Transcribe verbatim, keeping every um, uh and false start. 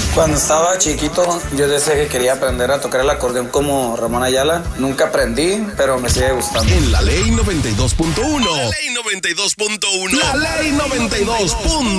Cuando estaba chiquito, yo decía que quería aprender a tocar el acordeón como Ramón Ayala. Nunca aprendí, pero me sigue gustando. En la ley noventa y dos punto uno. La ley noventa y dos punto uno. La ley noventa y dos punto uno.